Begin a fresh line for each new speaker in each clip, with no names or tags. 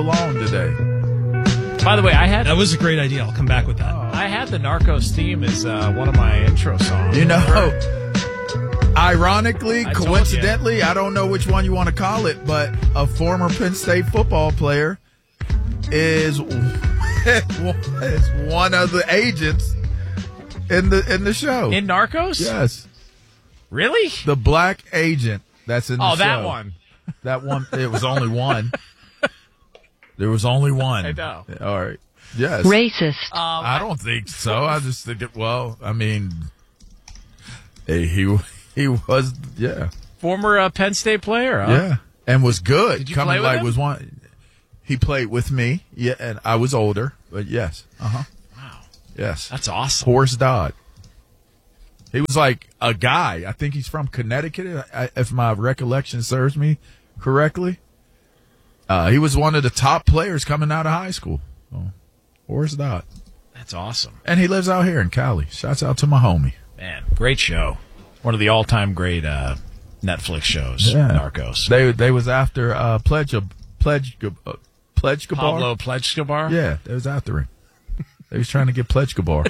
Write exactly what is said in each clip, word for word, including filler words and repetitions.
along today.
By the way, I had
that was a great idea. I'll come back with that.
I had the Narcos theme as uh, one of my intro songs.
You know, ironically,
I
coincidentally, I don't know which one you want to call it, but a former Penn State football player is is one of the agents in the in the show.
In Narcos?
Yes.
Really?
The black agent that's in the
oh,
show.
Oh, that one.
That one. It was only one. There was only one.
I know.
All right. Yes.
Racist.
Um, I don't think so. I just think it, well, I mean, he he, he was, yeah.
Former uh, Penn State player, huh?
Yeah. And was good.
Did you
Coming
play with
like
him?
was one. He played with me. Yeah. And I was older, but yes. Uh huh.
Wow.
Yes.
That's awesome.
Horace Dodd. He was like a guy. I think he's from Connecticut, if my recollection serves me correctly. Uh, he was one of the top players coming out of high school. So, Horace Dodd.
That's awesome.
And he lives out here in Cali. Shouts out to my homie.
Man, great show. One of the all-time great uh, Netflix shows,
Yeah.
Narcos.
They they was after uh, Pledge Pledge uh, Pledge Gabar.
Pablo Pledge-Gabar?
Yeah, they was after him. They was trying to get Pledge Gabar.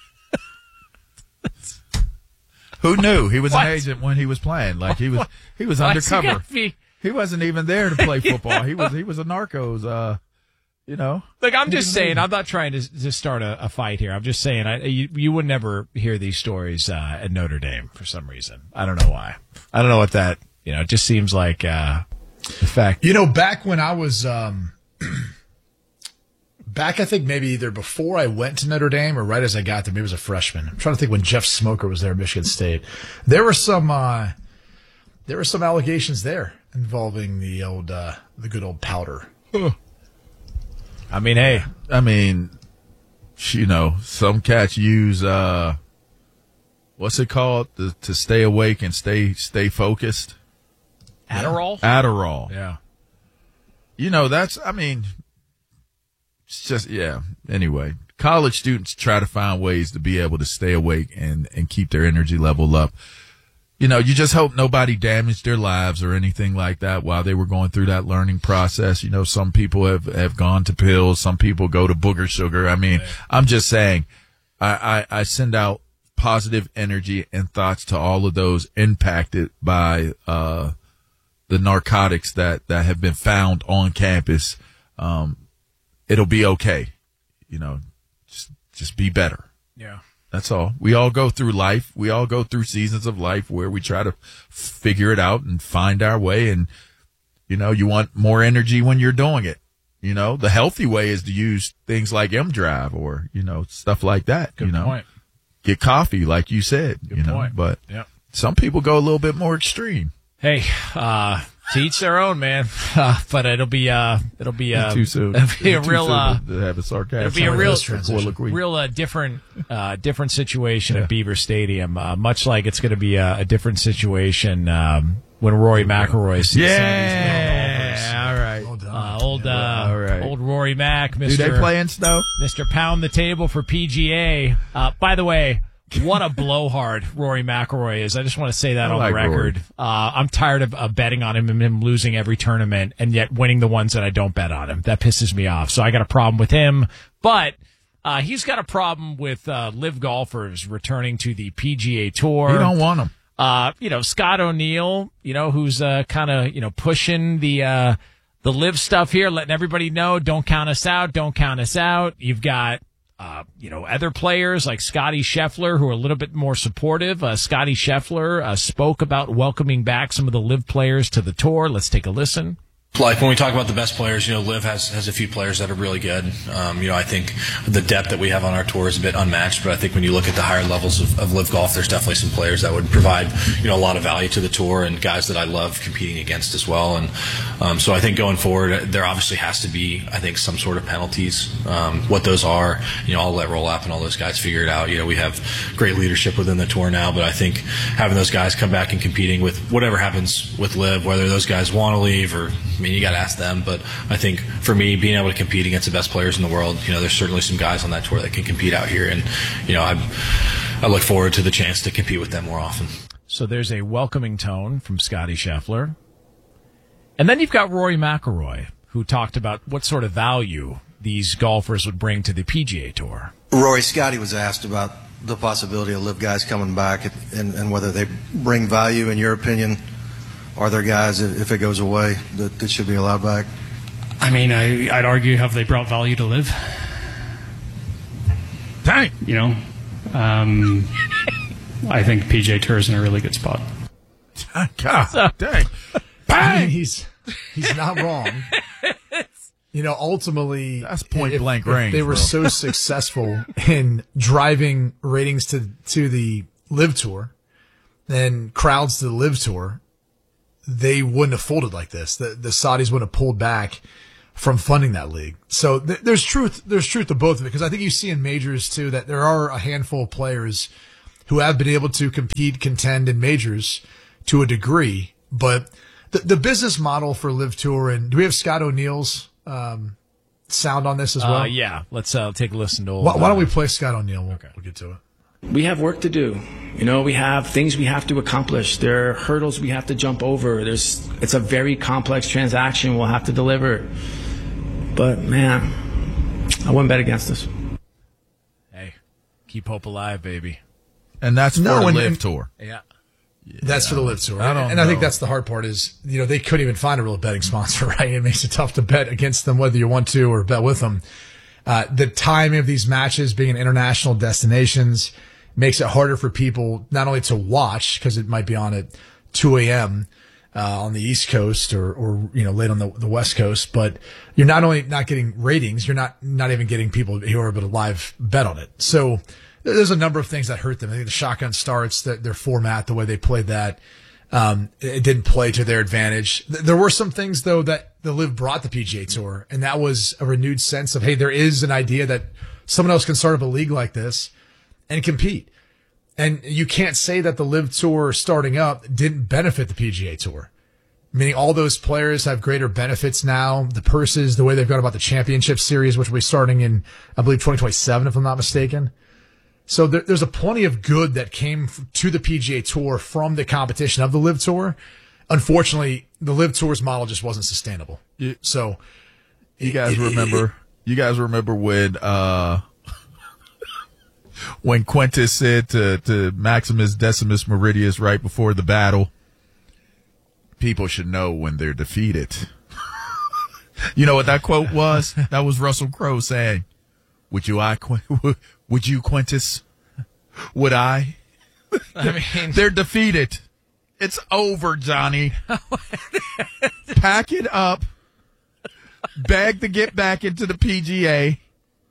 Who knew he was
What?
an agent when he was playing? Like he was he was
Why's he
undercover.
gotta be-
He wasn't even there to play football. He was he was a Narcos. Uh, you know.
Look, I'm just saying. I'm not trying to to start a, a fight here. I'm just saying. I you, you would never hear these stories uh, at Notre Dame for some reason. I don't know why. I don't know what that. You know, it just seems like uh, the fact.
You know, back when I was, um, back I think maybe either before I went to Notre Dame or right as I got there, maybe I was a freshman. I'm trying to think when Jeff Smoker was there at Michigan State. There were some, uh, there were some allegations there involving the old, uh, the good old powder.
I mean, hey,
I mean, you know, some cats use uh, what's it called to, to stay awake and stay stay focused.
Adderall.
Adderall.
Yeah.
You know, that's. I mean, it's just yeah. Anyway, college students try to find ways to be able to stay awake and and keep their energy level up. You know, you just hope nobody damaged their lives or anything like that while they were going through that learning process. You know, some people have, have gone to pills. Some people go to booger sugar. I mean, I'm just saying, I, I, I send out positive energy and thoughts to all of those impacted by, uh, the narcotics that, that have been found on campus. Um, it'll be okay. You know, just, just be better.
Yeah.
That's all. We all go through life. We all go through seasons of life where we try to figure it out and find our way. And, you know, you want more energy when you're doing it. You know, the healthy way is to use things like M Drive or, you know, stuff like that.
Good
you know,
point.
Get coffee, like you said,
Good
you know,
point.
but
Yep.
some people go a little bit more extreme.
Hey, uh, to each their own, man. Uh, but it'll be, uh, it'll be, uh,
too soon.
it'll be a
Too
real,
soon
uh,
to have a sarcastic.
it'll be a real,
colloquy.
real, uh, different, uh, different situation
Yeah.
at Beaver Stadium. Uh, much like it's going to be a, a different situation, um, when Rory McIlroy sees
Yeah. All right.
Well done.
Uh, old, uh,
All right.
old Rory Mac,
Do
Mister
they play in snow?
Mister Pound the Table for P G A. Uh, by the way, what a blowhard Rory McIlroy is. I just want to say that
I
on
like
the record. Uh, I'm tired of uh, betting on him and him losing every tournament and yet winning the ones that I don't bet on him. That pisses me off. So I got a problem with him. But uh, he's got a problem with uh, live golfers returning to the P G A Tour.
You don't want them.
Uh, you know, Scott O'Neill, you know, who's uh, kind of, you know, pushing the uh, the live stuff here, letting everybody know, don't count us out, don't count us out. You've got, uh, you know, other players like Scotty Scheffler who are a little bit more supportive. Uh, Scotty Scheffler uh, spoke about welcoming back some of the live players to the tour. Let's take a listen.
Like when we talk about the best players, you know, Liv has has a few players that are really good. Um, you know, I think the depth that we have on our tour is a bit unmatched, but I think when you look at the higher levels of, of Liv golf, there's definitely some players that would provide, you know, a lot of value to the tour and guys that I love competing against as well. And um, so I think going forward, there obviously has to be, I think, some sort of penalties. Um, what those are, you know, I'll let Roll Up and all those guys figure it out. You know, we have great leadership within the tour now, but I think having those guys come back and competing with whatever happens with Liv, whether those guys want to leave or, I mean, you got to ask them. But I think for me, being able to compete against the best players in the world, you know, there's certainly some guys on that tour that can compete out here. And, you know, I I look forward to the chance to compete with them more often.
So there's a welcoming tone from Scotty Scheffler. And then you've got Rory McIlroy, who who talked about what sort of value these golfers would bring to the P G A Tour.
Rory, Scotty was asked about the possibility of live guys coming back and, and whether they bring value. In your opinion, are there guys, if it goes away, that, that should be allowed back?
I mean, I, I'd argue, have they brought value to live?
Dang.
You know, um, I think P G A Tour is in a really good spot.
God, dang.
I mean, he's he's not wrong. You know, ultimately,
that's point
if,
blank
if
range.
They were
bro.
so successful in driving ratings to to the Live Tour and crowds to the Live Tour, they wouldn't have folded like this. The the Saudis wouldn't have pulled back from funding that league. So th- there's truth. There's truth to both of it, because I think you see in majors too that there are a handful of players who have been able to compete, contend in majors to a degree, but the the business model for Live Tour, and do we have Scott O'Neill's um, sound on this as well?
Uh, yeah, let's uh, take a listen to. Old,
why, why don't
uh,
we play Scott O'Neill? We'll,
okay.
we'll get to it.
We have work to do. You know, we have things we have to accomplish. There are hurdles we have to jump over. There's, it's a very complex transaction we'll have to deliver. But, man, I wouldn't bet against us.
Hey, keep hope alive, baby.
And that's
No,
for the
and-
Live
and-
Tour.
Yeah.
That's for the Live Tour.
I don't
and I think
know.
that's the hard part is, you know, they couldn't even find a real betting sponsor, right? It makes it tough to bet against them, whether you want to or bet with them. Uh, the timing of these matches being in international destinations makes it harder for people not only to watch, because it might be on at two a.m. Uh, on the East Coast or, or, you know, late on the, the West Coast, but you're not only not getting ratings, you're not, not even getting people who are able to live bet on it. So there's a number of things that hurt them. I think the shotgun starts, that their format, the way they played that, um, it didn't play to their advantage. There were some things though that the Live brought the P G A Tour, and that was a renewed sense of, hey, there is an idea that someone else can start up a league like this and compete. And you can't say that the Live Tour starting up didn't benefit the P G A Tour. Meaning all those players have greater benefits now. The purses, the way they've gone about the championship series, which will be starting in, I believe, twenty twenty-seven, if I'm not mistaken. So there, there's a plenty of good that came f- to the P G A Tour from the competition of the Live Tour. Unfortunately, the Live Tour's model just wasn't sustainable.
You,
So
you guys
it- it-
remember?
it-
you guys remember when uh, when Quintus said to to Maximus Decimus Meridius right before the battle, "People should know when they're defeated." You know what that quote was? That was Russell Crowe saying, "Would you, I, Qu- would you, Quintus? Would I?"
I mean,
They're defeated. It's over, Johnny. Pack it up. Beg to get back into the P G A.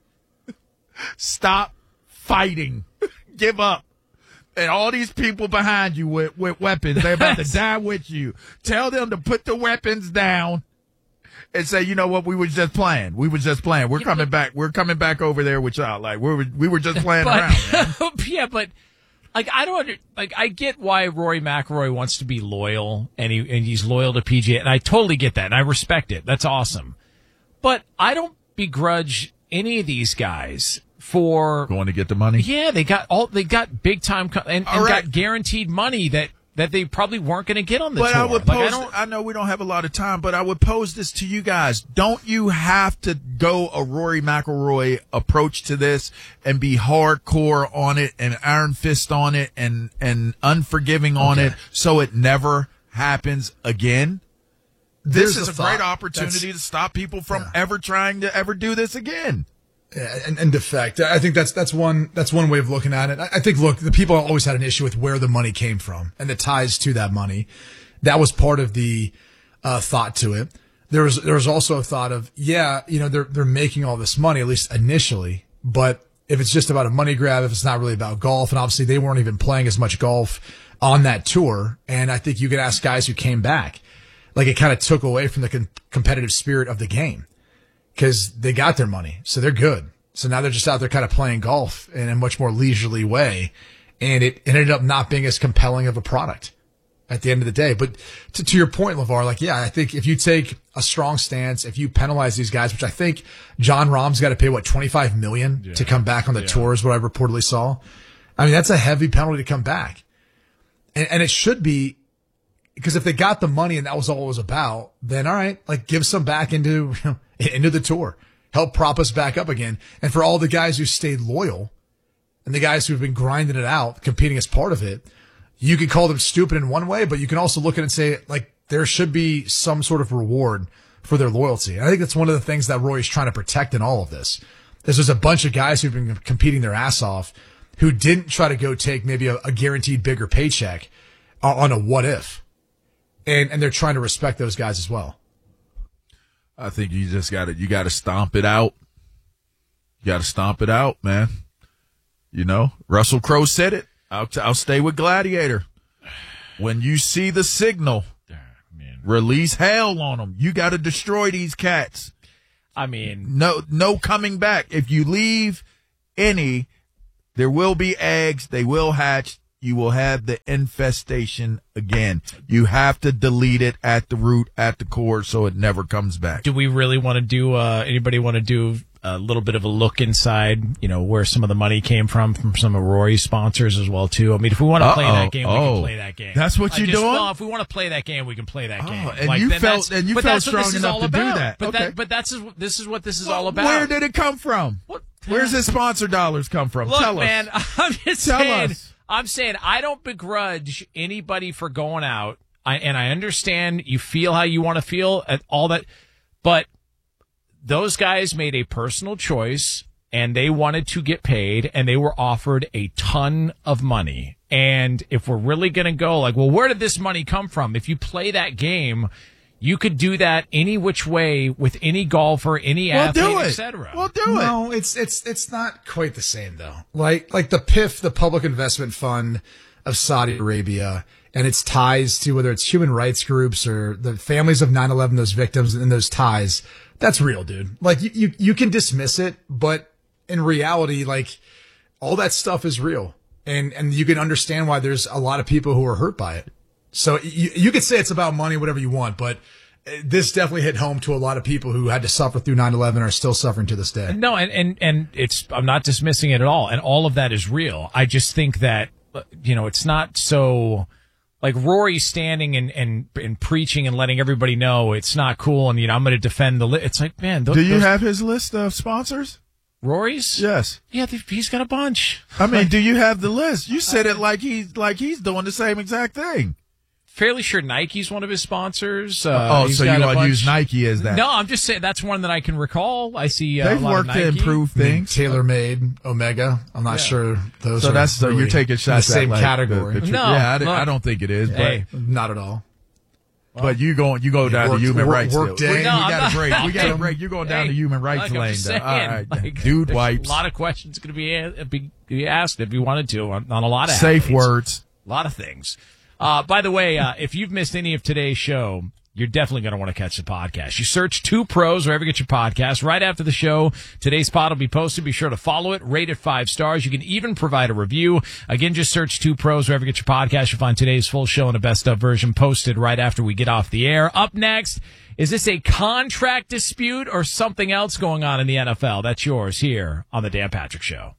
Stop fighting. Give up. And all these people behind you with, with weapons, they're about to die with you. Tell them to put the weapons down and say, you know what, we were just playing. We were just playing. We're coming back. We're coming back over there with y'all. Like, we were, we were just playing
but,
around, man.
yeah, but like I don't under, like I get why Rory McIlroy wants to be loyal and he and he's loyal to P G A, and I totally get that and I respect it. That's awesome. But I don't begrudge any of these guys for
Going to get the money?
yeah, they got all they got big time co- and, and
All right.
got guaranteed money that that they probably weren't going to get on the
But
tour.
I would
Like,
pose,
I don't,
I know we don't have a lot of time, but I would pose this to you guys. Don't you have to go a Rory McIlroy approach to this and be hardcore on it and iron fist on it and, and unforgiving on
Okay.
it so it never happens again? This
There's
is
a
a great
thought.
opportunity
That's-
to stop people from
Yeah.
ever trying to ever do this again.
Yeah, and, and defect. I think that's that's one that's one way of looking at it. I, I think, look, the people always had an issue with where the money came from and the ties to that money. That was part of the uh, thought to it. There was there was also a thought of, yeah, you know, they're they're making all this money, at least initially, but if it's just about a money grab, if it's not really about golf, and obviously they weren't even playing as much golf on that tour, and I think you could ask guys who came back, like it kind of took away from the com- competitive spirit of the game. Because they got their money, so they're good. So now they're just out there kind of playing golf in a much more leisurely way, and it ended up not being as compelling of a product at the end of the day. But to, to your point, LeVar, like, yeah, I think if you take a strong stance, if you penalize these guys, which I think John Rahm's got to pay, what, twenty-five million dollars yeah. to come back on the yeah. tour is what I reportedly saw. I mean, that's a heavy penalty to come back. And, and it should be, because if they got the money and that was all it was about, then all right, like give some back into, you know, into the tour, help prop us back up again. And for all the guys who stayed loyal and the guys who've been grinding it out, competing as part of it, you could call them stupid in one way, but you can also look at it and say, like, there should be some sort of reward for their loyalty. And I think that's one of the things that Rory's trying to protect in all of this. Is there's a bunch of guys who've been competing their ass off who didn't try to go take maybe a, a guaranteed bigger paycheck on a what if. And and they're trying to respect those guys as well.
I think you just got to you got to stomp it out. You got to stomp it out, man. You know, Russell Crowe said it. I'll I'll stay with Gladiator. When you see the signal, release hell on them. You got to destroy these cats.
I mean,
no no coming back. If you leave any, there will be eggs. They will hatch. You will have the infestation again. You have to delete it at the root, at the core, so it never comes back.
Do we really want to do, uh, anybody want to do a little bit of a look inside, you know, where some of the money came from, from some of Rory's sponsors as well, too? I mean, if we want to
Uh-oh.
play that game, we
oh.
can play that game.
That's what
I
you're
just,
doing?
Well, if we want to play that game, we can play that
oh,
game.
And
like,
you
then
felt, and you
but
felt
that's
strong
what this is
enough
all
to
about.
do that.
But,
okay.
that, but that's, this is what this is
well,
all about.
Where did it come from?
What?
Where's his sponsor dollars come from?
Look,
Tell us.
man, I'm just
Tell
saying,
us.
I'm saying I don't begrudge anybody for going out. I, and I understand you feel how you want to feel and all that, but those guys made a personal choice and they wanted to get paid and they were offered a ton of money. And if we're really going to go like, well, where did this money come from? If you play that game, you could do that any which way with any golfer, any
Well,
athlete,
do it.
et cetera.
Well, do it.
No, it's it's it's not quite the same though. Like like the P I F, the Public Investment Fund of Saudi Arabia, and its ties to whether it's human rights groups or the families of nine eleven, those victims and those ties. That's real, dude. Like you you, you can dismiss it, but in reality, like all that stuff is real, and and you can understand why there's a lot of people who are hurt by it. So you, you could say it's about money, whatever you want, but this definitely hit home to a lot of people who had to suffer through nine eleven are still suffering to this day.
No, and, and, and it's, I'm not dismissing it at all. And all of that is real. I just think that, you know, it's not so like Rory standing and, and, and preaching and letting everybody know it's not cool. And, you know, I'm going to defend the, li-. It's like, man, those,
Do you
those,
have his list of sponsors?
Rory's?
Yes.
Yeah, he's got a bunch.
I mean, do you have the list? You said it like he's, like he's doing the same exact thing.
Fairly sure Nike's one of his sponsors. Uh,
oh,
he's
so you
got a
want to
bunch.
use Nike as that?
No, I'm just saying that's one that I can recall. I see uh,
They've
a lot
worked
of
to
Nike.
improve things.
TaylorMade, Omega. I'm not sure those
So
are
that's so
really
you're taking shots
in the same
at like
category.
The, the,
No,
yeah, I,
look.
I don't think it is. But
Hey.
Not at all.
but you go you go down
Work-
to human
work-
rights.
work
still.
day.
We,
No,
we
I'm
got
not-
a break. We got a
Hey.
break. You're going down
Hey,
to human rights
like I'm
lane.
just
though.
saying,
All right,
like,
dude
there's
wipes.
A lot of questions going to be, a- be be asked if you wanted to on, on a lot of
Safe
athletes.
words.
A lot of things. Uh, by the way, uh, if you've missed any of today's show, you're definitely going to want to catch the podcast. You search Two Pros wherever you get your podcast. Right after the show, today's pod will be posted. Be sure to follow it, rate it five stars. You can even provide a review. Again, just search Two Pros wherever you get your podcast. You'll find today's full show and a best of version posted right after we get off the air. Up next, is this a contract dispute or something else going on in the N F L? That's yours here on the Dan Patrick Show.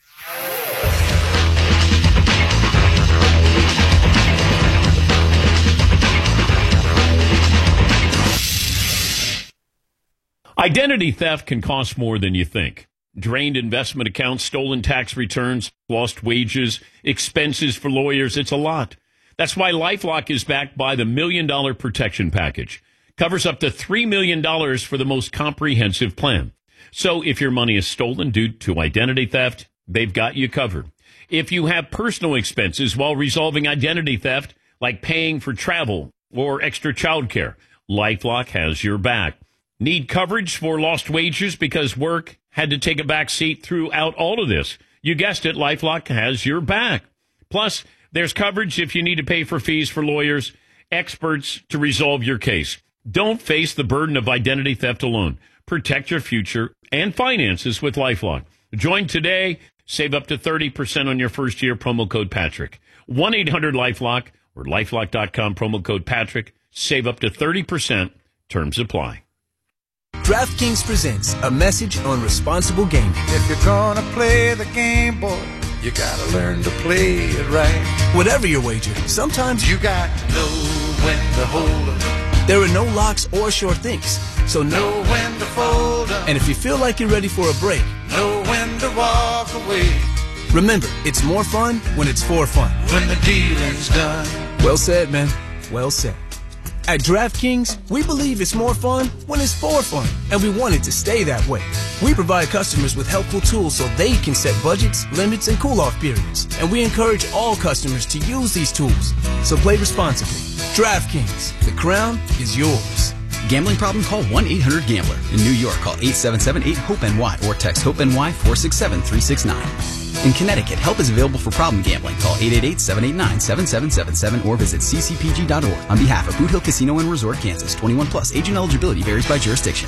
Identity theft can cost more than you think. Drained investment accounts, stolen tax returns, lost wages, expenses for lawyers. It's a lot. That's why LifeLock is backed by the Million Dollar Protection Package. Covers up to three million dollars for the most comprehensive plan. So if your money is stolen due to identity theft, they've got you covered. If you have personal expenses while resolving identity theft, like paying for travel or extra childcare, LifeLock has your back. Need coverage for lost wages because work had to take a back seat throughout all of this? You guessed it, LifeLock has your back. Plus, there's coverage if you need to pay for fees for lawyers, experts to resolve your case. Don't face the burden of identity theft alone. Protect your future and finances with LifeLock. Join today. Save up to thirty percent on your first year. Promo code Patrick. one eight hundred LifeLock or lifelock dot com. Promo code Patrick. Save up to thirty percent. Terms apply.
DraftKings presents a message on responsible gaming.
If you're gonna play the game, boy, you gotta learn to play it right.
Whatever your wager, sometimes
you got to know when to hold 'em.
There are no locks or sure things, so know
Know when to fold 'em.
And if you feel like you're ready for a break,
Know when to walk away.
remember, it's more fun when it's for fun.
When the dealing's done.
Well said, man. Well said. At DraftKings, we believe it's more fun when it's for fun, and we want it to stay that way. We provide customers with helpful tools so they can set budgets, limits, and cool-off periods, and we encourage all customers to use these tools. So play responsibly. DraftKings, the crown is yours.
Gambling problem? Call one eight hundred gambler. In New York, call eight seven seven eight hope N Y or text HOPE-NY four six seven three six nine. In Connecticut, help is available for problem gambling. Call eight eight eight seven eight nine seven seven seven seven or visit c c p g dot org. On behalf of Boot Hill Casino and Resort, Kansas, twenty-one plus. Agent eligibility varies by jurisdiction.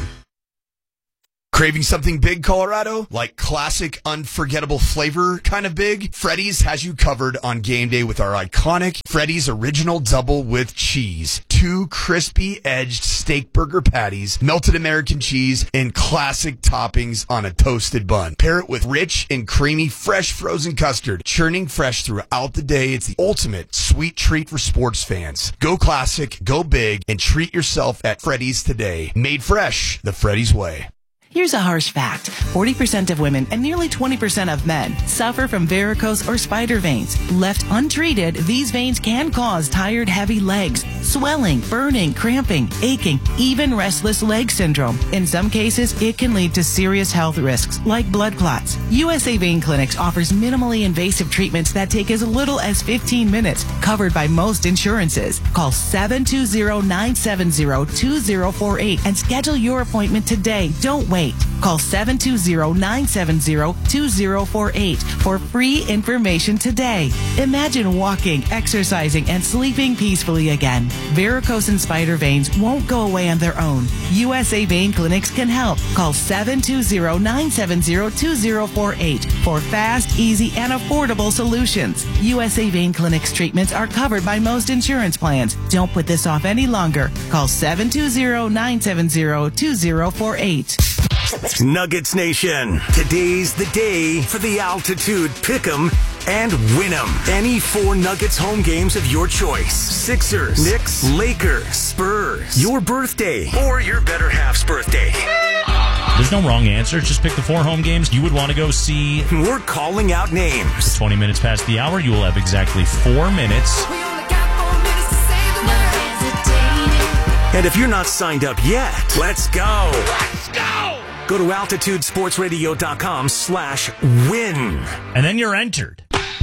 Craving something big, Colorado? Like classic, unforgettable flavor kind of big? Freddy's has you covered on game day with our iconic Freddy's Original Double with Cheese. Two crispy edged steak burger patties, melted American cheese, and classic toppings on a toasted bun. Pair it with rich and creamy fresh frozen custard, churning fresh throughout the day. It's the ultimate sweet treat for sports fans. Go classic, go big, and treat yourself at Freddy's today. Made fresh, the Freddy's way.
Here's a harsh fact. forty percent of women and nearly twenty percent of men suffer from varicose or spider veins. Left untreated, these veins can cause tired, heavy legs, swelling, burning, cramping, aching, even restless leg syndrome. In some cases, it can lead to serious health risks like blood clots. U S A Vein Clinics offers minimally invasive treatments that take as little as fifteen minutes, covered by most insurances. Call seven two zero, nine seven zero, two zero four eight and schedule your appointment today. Don't wait. Call seven two zero, nine seven zero, two zero four eight for free information today. Imagine walking, exercising, and sleeping peacefully again. Varicose and spider veins won't go away on their own. U S A Vein Clinics can help. Call seven two zero, nine seven zero, two zero four eight for fast, easy, and affordable solutions. U S A Vein Clinics treatments are covered by most insurance plans. Don't put this off any longer. Call seven two zero, nine seven zero, two zero four eight.
Nuggets Nation, today's the day for the Altitude Pick'em and Win'em. Any four Nuggets home games of your choice. Sixers, Knicks, Lakers, Spurs, your birthday, or your better half's birthday.
There's no wrong answer. Just pick the four home games you would want to go see.
We're calling out names.
twenty minutes past the hour, you will have exactly four minutes.
And if you're not signed up yet, let's go. Let's go. Go to altitude sports radio dot com slash win.
And then you're entered.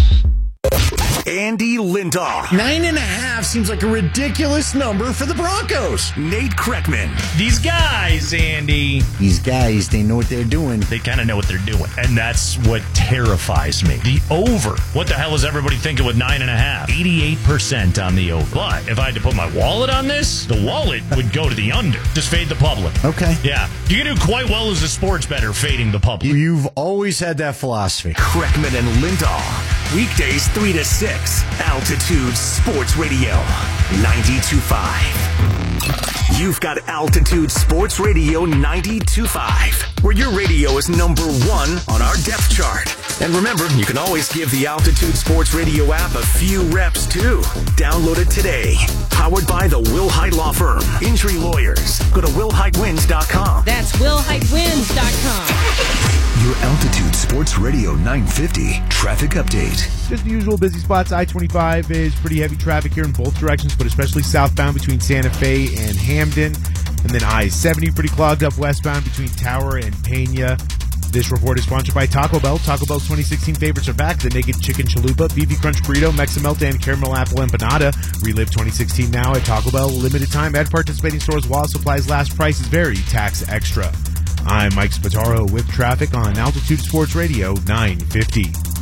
Andy Lindahl.
Nine and a half seems like a ridiculous number for the Broncos.
Nate Kreckman.
These guys, Andy.
These guys, they know what they're doing.
They kind of know what they're doing. And that's what terrifies me. The over. What the hell is everybody thinking with nine and a half? eighty-eight percent on the over. But if I had to put my wallet on this, the wallet would go to the under. Just fade the public.
Okay.
Yeah. You can do quite well as a sports bettor fading the public.
You've always had that philosophy.
Kreckman and Lindahl. Weekdays three to six. Altitude Sports Radio ninety-two point five. You've got Altitude Sports Radio ninety-two point five, where your radio is number one on our depth chart. And remember, you can always give the Altitude Sports Radio app a few reps, too. Download it today. Powered by the Will Hite Law Firm. Injury lawyers. Go to will hite wins dot com.
That's will hite wins dot com.
Your Altitude Sports Radio nine fifty traffic update.
Just the usual busy spots. I twenty-five is pretty heavy traffic here in both directions, but especially southbound between Santa Fe and Hamden. And then I seventy pretty clogged up westbound between Tower and Pena. This report is sponsored by Taco Bell. Taco Bell's twenty sixteen favorites are back. The Naked Chicken Chalupa, Beefy Crunch Burrito, Mexamelt, and Caramel Apple Empanada. Relive twenty sixteen now at Taco Bell. Limited time at participating stores while supplies last. Prices vary. Tax extra. I'm Mike Spataro with traffic on Altitude Sports Radio nine fifty.